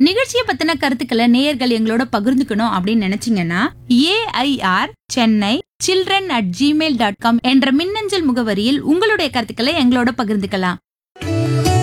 நிகழ்ச்சியை பத்தின கருத்துக்களை நேயர்கள் எங்களோட பகிர்ந்துக்கணும் அப்படின்னு நினைச்சீங்கன்னா AIR Chennai children@gmail.com என்ற மின்னஞ்சல் முகவரியில் உங்களுடைய கருத்துக்களை எங்களோட பகிர்ந்துக்கலாம்.